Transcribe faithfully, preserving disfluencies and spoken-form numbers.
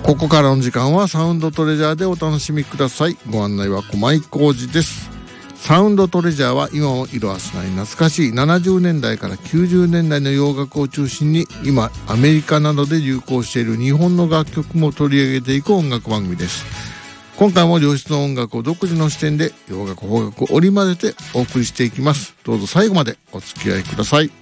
ここからの時間はサウンドトレジャーでお楽しみください。ご案内は駒井浩二です。サウンドトレジャーは今も色あせない懐かしいななじゅうねんだいからきゅうじゅうねんだいの洋楽を中心に今アメリカなどで流行している日本の楽曲も取り上げていく音楽番組です。今回も良質の音楽を独自の視点で洋楽邦楽を織り交ぜてお送りしていきます。どうぞ最後までお付き合いください。